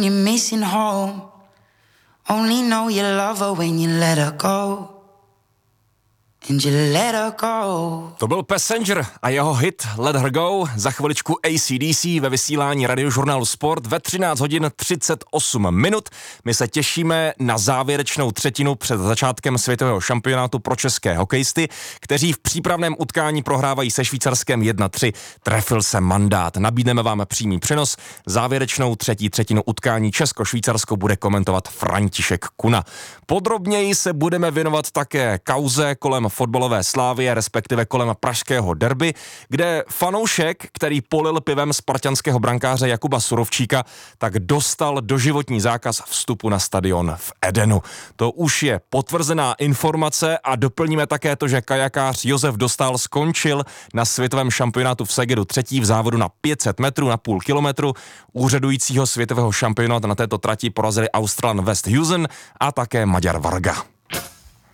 You're missing home. Only know you love her when you let her go. And you let her go. To byl Passenger a jeho hit Let Her Go. Za chviličku AC/DC ve vysílání radiožurnálu Sport ve 13 hodin 38 minut. My se těšíme na závěrečnou třetinu před začátkem světového šampionátu pro české hokejisty, kteří v přípravném utkání prohrávají se Švýcarskem 1-3. Trefil se mandát. Nabídneme vám přímý přenos. Závěrečnou třetí třetinu utkání Česko-Švýcarsko bude komentovat František Kuna. Podrobněji se budeme věnovat také kauze kolem fotbalové Slávie, respektive kolem pražského derby, kde fanoušek, který polil pivem spartanského brankáře Jakuba Surovčíka, tak dostal doživotní zákaz vstupu na stadion v Edenu. To už je potvrzená informace a doplníme také to, že kajakář Josef Dostál skončil na světovém šampionátu v Segedu třetí v závodu na 500 metrů na půl kilometru. Úřadujícího světového šampionátu na této trati porazili Australan Westhuizen a také Maďar Varga.